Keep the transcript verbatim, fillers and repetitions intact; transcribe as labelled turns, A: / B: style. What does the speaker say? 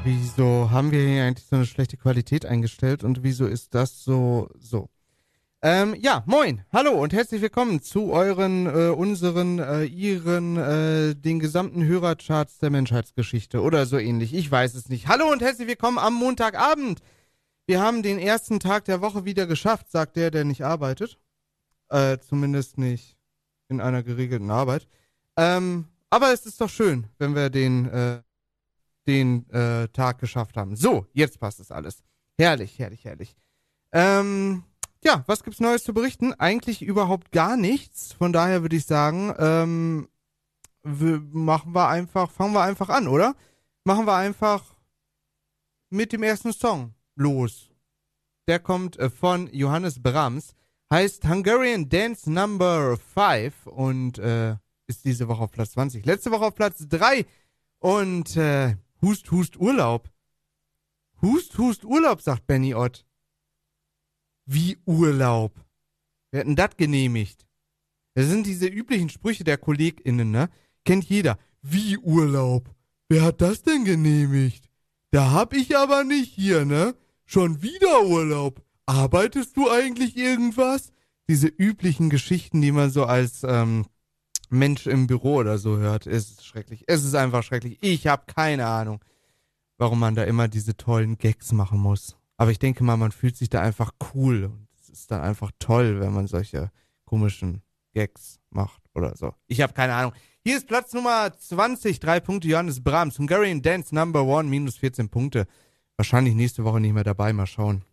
A: Wieso haben wir hier eigentlich so eine schlechte Qualität eingestellt und wieso ist das so, so? Ähm, ja, moin, hallo und herzlich willkommen zu euren, äh, unseren, äh, ihren, äh, den gesamten Hörercharts der Menschheitsgeschichte oder so ähnlich. Ich weiß es nicht. Hallo und herzlich willkommen am Montagabend. Wir haben den ersten Tag der Woche wieder geschafft, sagt der, der nicht arbeitet. Äh, zumindest nicht in einer geregelten Arbeit. Ähm, aber es ist doch schön, wenn wir den, äh, den äh, Tag geschafft haben. So, jetzt passt es alles. Herrlich, herrlich, herrlich. Ähm, ja, was gibt's Neues zu berichten? Eigentlich überhaupt gar nichts. Von daher würde ich sagen, ähm, wir machen wir einfach, fangen wir einfach an, oder? Machen wir einfach mit dem ersten Song los. Der kommt äh, von Johannes Brahms, heißt Hungarian Dance Number fünf und äh, ist diese Woche auf Platz zwanzig. Letzte Woche auf Platz drei und äh, Hust, Hust, Urlaub. Hust, Hust, Urlaub, sagt Benny Ott. Wie Urlaub? Wer hat denn das genehmigt? Das sind diese üblichen Sprüche der KollegInnen, ne? Kennt jeder. Wie Urlaub? Wer hat das denn genehmigt? Da hab ich aber nicht hier, ne? Schon wieder Urlaub. Arbeitest du eigentlich irgendwas? Diese üblichen Geschichten, die man so als ähm, Mensch im Büro oder so hört. Es ist schrecklich. Es ist einfach schrecklich. Ich habe keine Ahnung, warum man da immer diese tollen Gags machen muss. Aber ich denke mal, man fühlt sich da einfach cool. Und es ist dann einfach toll, wenn man solche komischen Gags macht oder so. Ich habe keine Ahnung. Hier ist Platz Nummer zwanzig, drei Punkte, Johannes Brahms. Hungarian Dance Number One, minus vierzehn Punkte. Wahrscheinlich nächste Woche nicht mehr dabei, mal schauen.